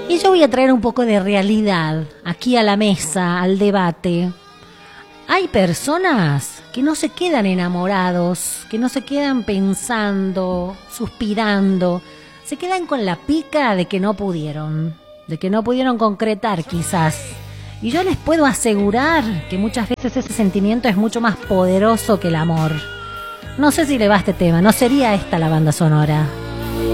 Y yo voy a traer un poco de realidad aquí a la mesa, al debate. Hay personas que no se quedan enamorados, que no se quedan pensando, suspirando, se quedan con la pica de que no pudieron concretar quizás. Y yo les puedo asegurar que muchas veces ese sentimiento es mucho más poderoso que el amor. No sé si le va este tema, no sería esta la banda sonora.